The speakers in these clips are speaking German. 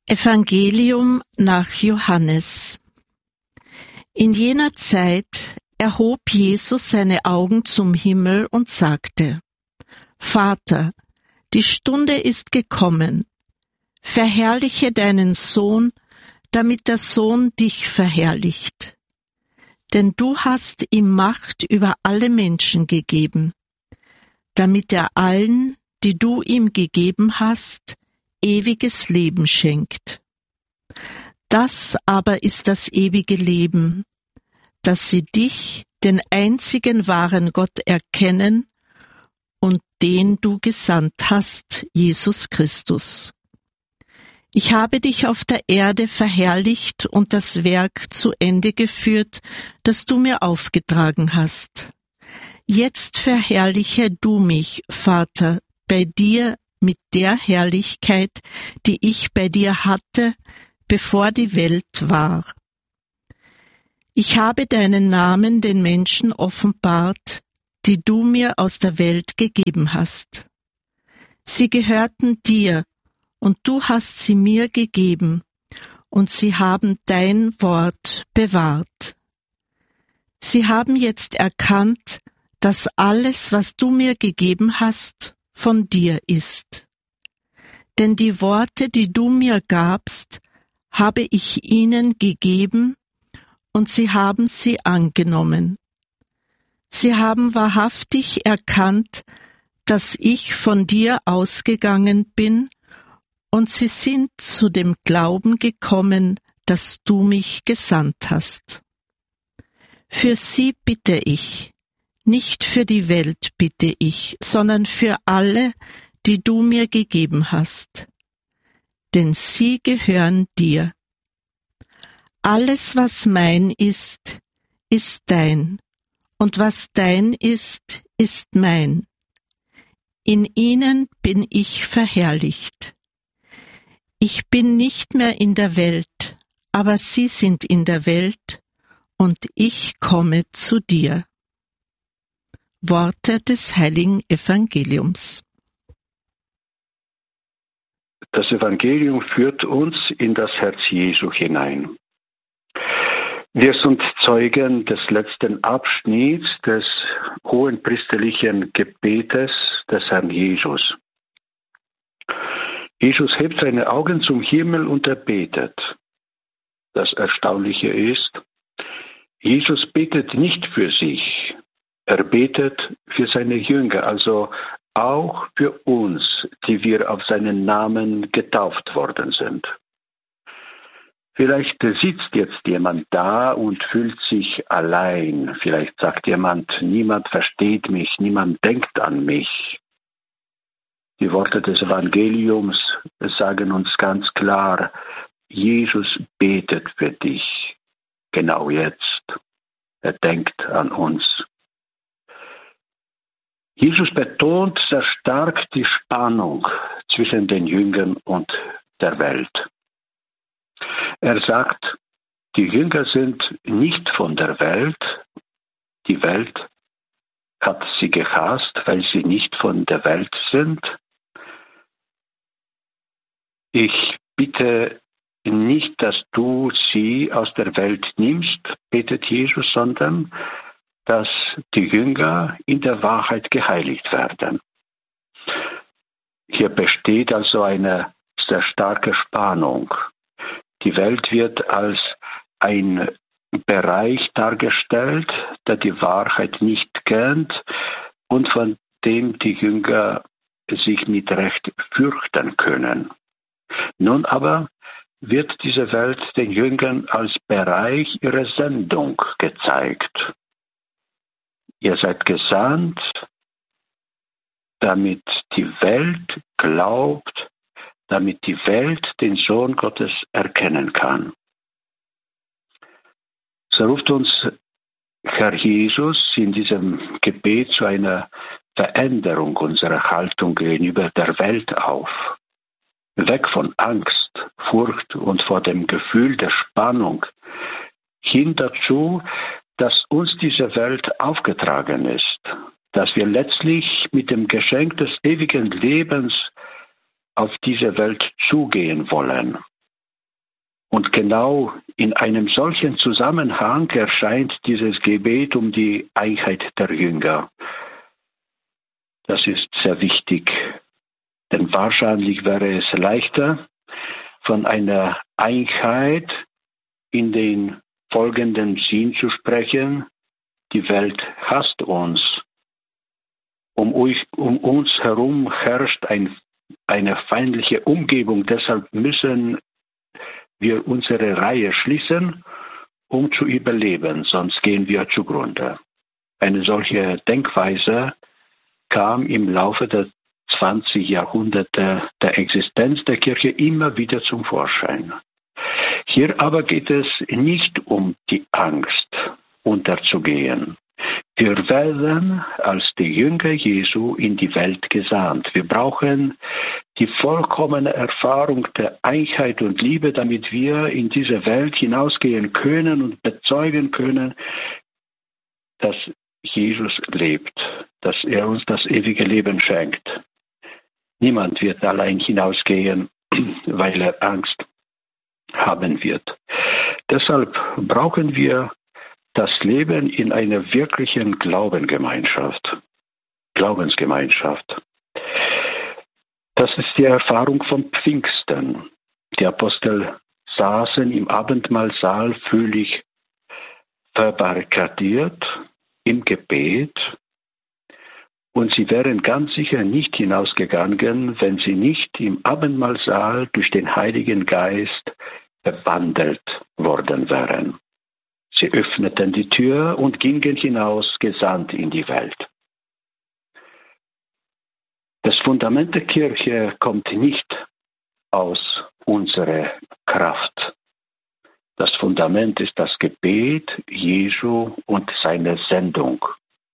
Evangelium nach Johannes. In jener Zeit erhob Jesus seine Augen zum Himmel und sagte: Vater, die Stunde ist gekommen. Verherrliche deinen Sohn, damit der Sohn dich verherrlicht. Denn du hast ihm Macht über alle Menschen gegeben, damit er allen, die du ihm gegeben hast, ewiges Leben schenkt. Das aber ist das ewige Leben, dass sie dich, den einzigen wahren Gott, erkennen und den du gesandt hast, Jesus Christus. Ich habe dich auf der Erde verherrlicht und das Werk zu Ende geführt, das du mir aufgetragen hast. Jetzt verherrliche du mich, Vater, bei dir mit der Herrlichkeit, die ich bei dir hatte, bevor die Welt war. Ich habe deinen Namen den Menschen offenbart, die du mir aus der Welt gegeben hast. Sie gehörten dir, und du hast sie mir gegeben, und sie haben dein Wort bewahrt. Sie haben jetzt erkannt, dass alles, was du mir gegeben hast, von dir ist. Denn die Worte, die du mir gabst, habe ich ihnen gegeben, und sie haben sie angenommen. Sie haben wahrhaftig erkannt, dass ich von dir ausgegangen bin, und sie sind zu dem Glauben gekommen, dass du mich gesandt hast. Für sie bitte ich, nicht für die Welt bitte ich, sondern für alle, die du mir gegeben hast. Denn sie gehören dir. Alles, was mein ist, ist dein, und was dein ist mein. In ihnen bin ich verherrlicht. Ich bin nicht mehr in der Welt, aber sie sind in der Welt, und ich komme zu dir. Worte des heiligen Evangeliums. Das Evangelium führt uns in das Herz Jesu hinein. Wir sind Zeugen des letzten Abschnitts des hohenpriesterlichen Gebetes des Herrn Jesus. Jesus hebt seine Augen zum Himmel und er betet. Das Erstaunliche ist, Jesus betet nicht für sich. Er betet für seine Jünger, also auch für uns, die wir auf seinen Namen getauft worden sind. Vielleicht sitzt jetzt jemand da und fühlt sich allein. Vielleicht sagt jemand, niemand versteht mich, niemand denkt an mich. Die Worte des Evangeliums sagen uns ganz klar, Jesus betet für dich, genau jetzt. Er denkt an uns. Jesus betont sehr stark die Spannung zwischen den Jüngern und der Welt. Er sagt, die Jünger sind nicht von der Welt. Die Welt hat sie gehasst, weil sie nicht von der Welt sind. Ich bitte nicht, dass du sie aus der Welt nimmst, betet Jesus, sondern dass die Jünger in der Wahrheit geheiligt werden. Hier besteht also eine sehr starke Spannung. Die Welt wird als ein Bereich dargestellt, der die Wahrheit nicht kennt und von dem die Jünger sich mit Recht fürchten können. Nun aber wird diese Welt den Jüngern als Bereich ihrer Sendung gezeigt. Ihr seid gesandt, damit die Welt glaubt, damit die Welt den Sohn Gottes erkennen kann. So ruft uns Herr Jesus in diesem Gebet zu einer Veränderung unserer Haltung gegenüber der Welt auf. Weg von Angst, Furcht und vor dem Gefühl der Spannung, hin dazu, dass uns diese Welt aufgetragen ist, dass wir letztlich mit dem Geschenk des ewigen Lebens auf diese Welt zugehen wollen. Und genau in einem solchen Zusammenhang erscheint dieses Gebet um die Einheit der Jünger. Das ist sehr wichtig, denn wahrscheinlich wäre es leichter, von einer Einheit in den folgenden Sinn zu sprechen: Die Welt hasst uns. Um uns herum herrscht eine feindliche Umgebung. Deshalb müssen wir unsere Reihe schließen, um zu überleben, sonst gehen wir zugrunde. Eine solche Denkweise kam im Laufe der 20 Jahrhunderte der Existenz der Kirche immer wieder zum Vorschein. Hier aber geht es nicht um die Angst, unterzugehen. Wir werden als die Jünger Jesu in die Welt gesandt. Wir brauchen die vollkommene Erfahrung der Einheit und Liebe, damit wir in diese Welt hinausgehen können und bezeugen können, dass Jesus lebt, dass er uns das ewige Leben schenkt. Niemand wird allein hinausgehen, weil er Angst haben wird. Deshalb brauchen wir das Leben in einer wirklichen Glaubensgemeinschaft. Das ist die Erfahrung von Pfingsten. Die Apostel saßen im Abendmahlsaal völlig verbarrikadiert im Gebet, und sie wären ganz sicher nicht hinausgegangen, wenn sie nicht im Abendmahlsaal durch den Heiligen Geist bewandelt worden wären. Sie öffneten die Tür und gingen hinaus, gesandt in die Welt. Das Fundament der Kirche kommt nicht aus unserer Kraft. Das Fundament ist das Gebet Jesu und seine Sendung.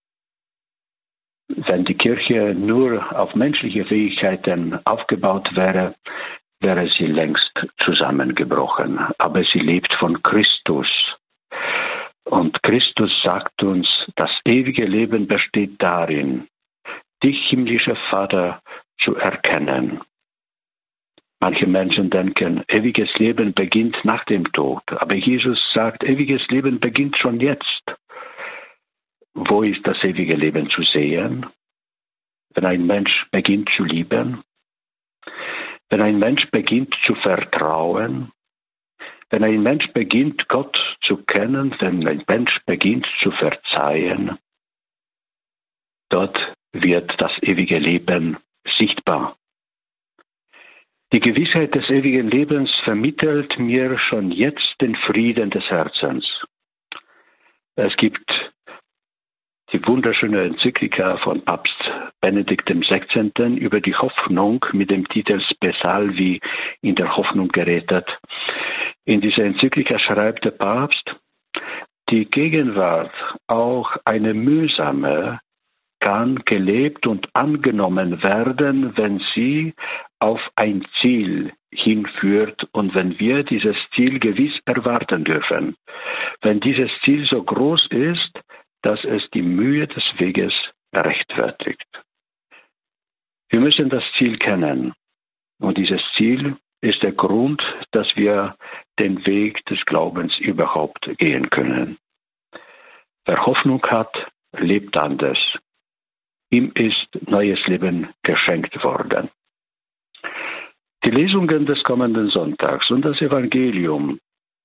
Wenn die Kirche nur auf menschliche Fähigkeiten aufgebaut wäre, wäre sie längst zusammengebrochen. Aber sie lebt von Christus. Und Christus sagt uns, das ewige Leben besteht darin, dich, himmlischer Vater, zu erkennen. Manche Menschen denken, ewiges Leben beginnt nach dem Tod. Aber Jesus sagt, ewiges Leben beginnt schon jetzt. Wo ist das ewige Leben zu sehen? Wenn ein Mensch beginnt zu lieben, wenn ein Mensch beginnt zu vertrauen, wenn ein Mensch beginnt, Gott zu kennen, wenn ein Mensch beginnt zu verzeihen, dort wird das ewige Leben sichtbar. Die Gewissheit des ewigen Lebens vermittelt mir schon jetzt den Frieden des Herzens. Es gibt die wunderschöne Enzyklika von Papst Benedikt XVI. Über die Hoffnung mit dem Titel Spe Salvi, in der Hoffnung gerettet. In dieser Enzyklika schreibt der Papst, die Gegenwart, auch eine mühsame, kann gelebt und angenommen werden, wenn sie auf ein Ziel hinführt und wenn wir dieses Ziel gewiss erwarten dürfen. Wenn dieses Ziel so groß ist, dass es die Mühe des Weges rechtfertigt. Wir müssen das Ziel kennen. Und dieses Ziel ist der Grund, dass wir den Weg des Glaubens überhaupt gehen können. Wer Hoffnung hat, lebt anders. Ihm ist neues Leben geschenkt worden. Die Lesungen des kommenden Sonntags und das Evangelium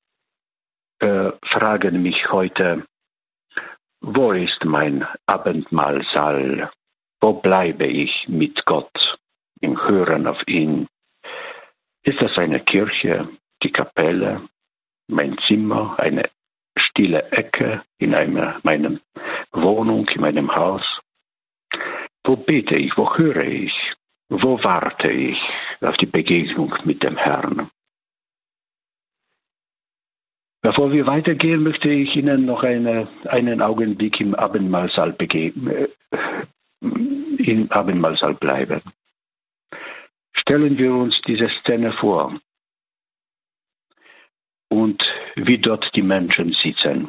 fragen mich heute, wo ist mein Abendmahlsaal? Wo bleibe ich mit Gott im Hören auf ihn? Ist das eine Kirche, die Kapelle, mein Zimmer, eine stille Ecke in meiner Wohnung, in meinem Haus? Wo bete ich, wo höre ich, wo warte ich auf die Begegnung mit dem Herrn? Bevor wir weitergehen, möchte ich Ihnen noch einen Augenblick im Abendmahlsaal bleiben. Stellen wir uns diese Szene vor und wie dort die Menschen sitzen.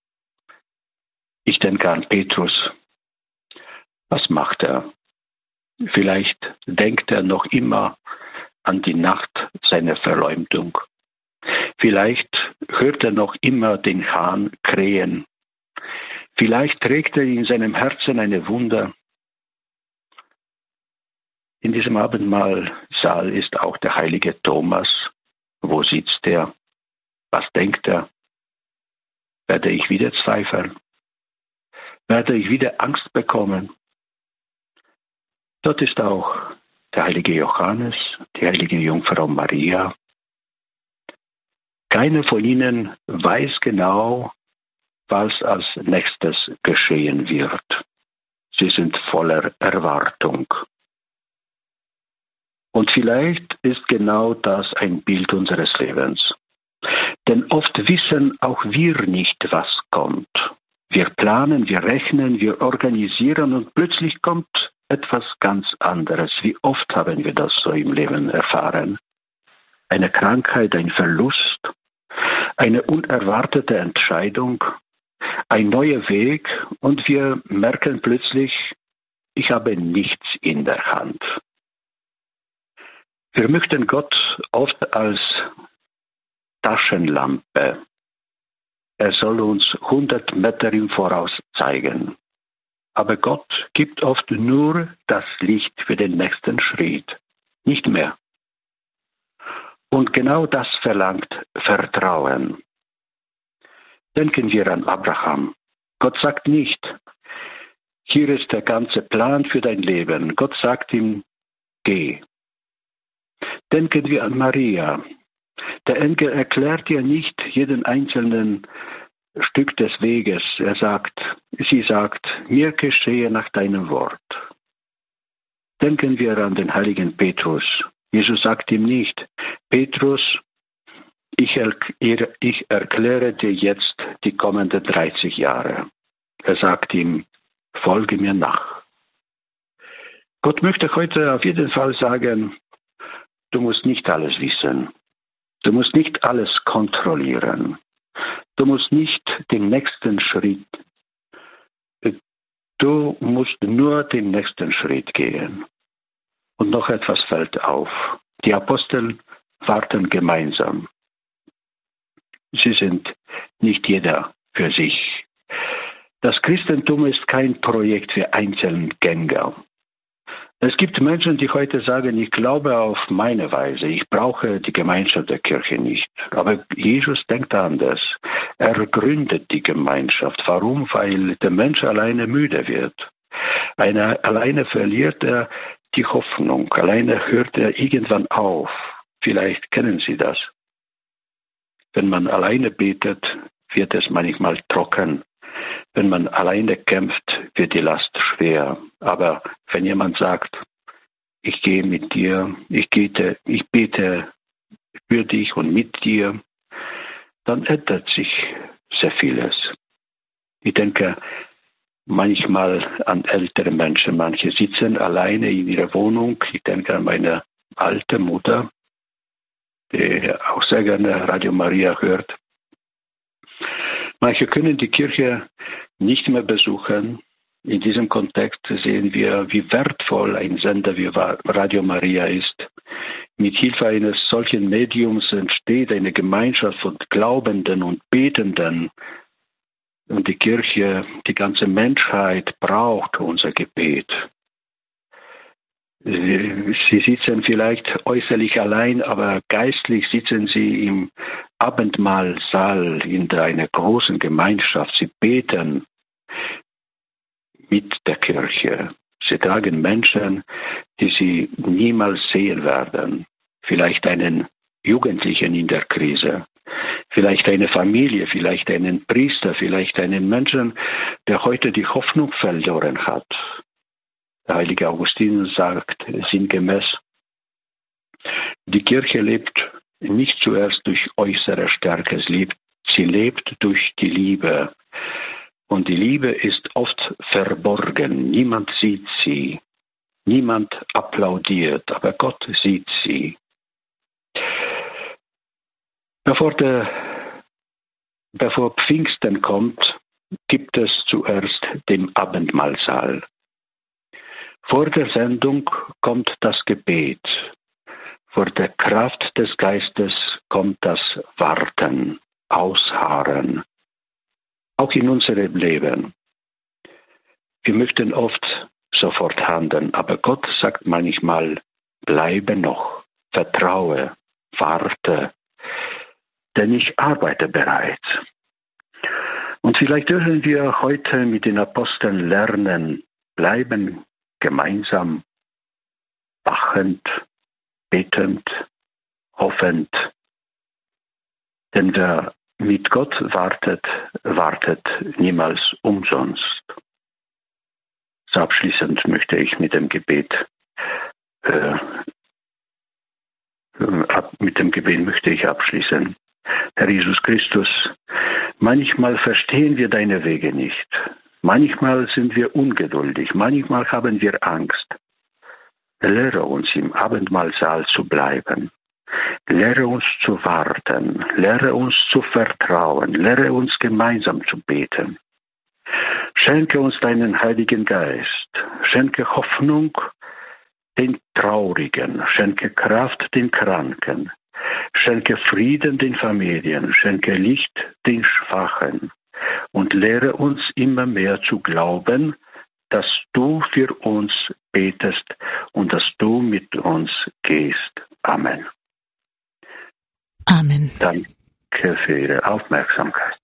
Ich denke an Petrus. Was macht er? Vielleicht denkt er noch immer an die Nacht seiner Verleumdung. Vielleicht hört er noch immer den Hahn krähen. Vielleicht trägt er in seinem Herzen eine Wunde. In diesem Abendmahlsaal ist auch der heilige Thomas. Wo sitzt er? Was denkt er? Werde ich wieder zweifeln? Werde ich wieder Angst bekommen? Dort ist auch der heilige Johannes, die heilige Jungfrau Maria. Keiner von ihnen weiß genau, was als nächstes geschehen wird. Sie sind voller Erwartung. Und vielleicht ist genau das ein Bild unseres Lebens. Denn oft wissen auch wir nicht, was kommt. Wir planen, wir rechnen, wir organisieren und plötzlich kommt etwas ganz anderes. Wie oft haben wir das so im Leben erfahren? Eine Krankheit, ein Verlust, eine unerwartete Entscheidung, ein neuer Weg und wir merken plötzlich, ich habe nichts in der Hand. Wir möchten Gott oft als Taschenlampe. Er soll uns 100 Meter im Voraus zeigen. Aber Gott gibt oft nur das Licht für den nächsten Schritt, nicht mehr. Und genau das verlangt Vertrauen. Denken wir an Abraham. Gott sagt nicht, hier ist der ganze Plan für dein Leben. Gott sagt ihm, geh. Denken wir an Maria. Der Engel erklärt ihr nicht jeden einzelnen Stück des Weges. Sie sagt, mir geschehe nach deinem Wort. Denken wir an den heiligen Petrus. Jesus sagt ihm nicht, Petrus, ich erkläre dir jetzt die kommenden 30 Jahre. Er sagt ihm, folge mir nach. Gott möchte heute auf jeden Fall sagen, du musst nicht alles wissen. Du musst nicht alles kontrollieren. Du musst nicht den nächsten Schritt. Du musst nur den nächsten Schritt gehen. Und noch etwas fällt auf. Die Apostel warten gemeinsam. Sie sind nicht jeder für sich. Das Christentum ist kein Projekt für Einzelgänger. Es gibt Menschen, die heute sagen, ich glaube auf meine Weise, ich brauche die Gemeinschaft der Kirche nicht. Aber Jesus denkt anders. Er gründet die Gemeinschaft. Warum? Weil der Mensch alleine müde wird. Alleine verliert er die Hoffnung. Alleine hört er irgendwann auf. Vielleicht kennen Sie das. Wenn man alleine betet, wird es manchmal trocken. Wenn man alleine kämpft, wird die Last schwer. Aber wenn jemand sagt, ich gehe mit dir, ich bete für dich und mit dir, dann ändert sich sehr vieles. Ich denke manchmal an ältere Menschen. Manche sitzen alleine in ihrer Wohnung. Ich denke an meine alte Mutter, die auch sehr gerne Radio Maria hört. Manche können die Kirche nicht mehr besuchen. In diesem Kontext sehen wir, wie wertvoll ein Sender wie Radio Maria ist. Mit Hilfe eines solchen Mediums entsteht eine Gemeinschaft von Glaubenden und Betenden. Und die Kirche, die ganze Menschheit braucht unser Gebet. Sie sitzen vielleicht äußerlich allein, aber geistlich sitzen sie im Abendmahlsaal in einer großen Gemeinschaft. Sie beten mit der Kirche. Sie tragen Menschen, die sie niemals sehen werden. Vielleicht einen Jugendlichen in der Krise. Vielleicht eine Familie, vielleicht einen Priester, vielleicht einen Menschen, der heute die Hoffnung verloren hat. Der heilige Augustin sagt sinngemäß, die Kirche lebt nicht zuerst durch äußere Stärke, sie lebt durch die Liebe. Und die Liebe ist oft verborgen, niemand sieht sie, niemand applaudiert, aber Gott sieht sie. Bevor Pfingsten kommt, gibt es zuerst den Abendmahlsaal. Vor der Sendung kommt das Gebet. Vor der Kraft des Geistes kommt das Warten, Ausharren, auch in unserem Leben. Wir möchten oft sofort handeln, aber Gott sagt manchmal, bleibe noch, vertraue, warte, denn ich arbeite bereits. Und vielleicht dürfen wir heute mit den Aposteln lernen, bleiben gemeinsam, wachend, betend, hoffend. Denn wer mit Gott wartet, wartet niemals umsonst. So abschließend möchte ich mit dem Gebet möchte ich abschließen. Herr Jesus Christus, manchmal verstehen wir deine Wege nicht. Manchmal sind wir ungeduldig. Manchmal haben wir Angst. Lehre uns im Abendmahlsaal zu bleiben. Lehre uns zu warten. Lehre uns zu vertrauen. Lehre uns gemeinsam zu beten. Schenke uns deinen Heiligen Geist. Schenke Hoffnung den Traurigen. Schenke Kraft den Kranken. Schenke Frieden den Familien. Schenke Licht den Schwachen. Und lehre uns immer mehr zu glauben, dass du für uns betest und dass du mit uns gehst. Amen. Amen. Danke für Ihre Aufmerksamkeit.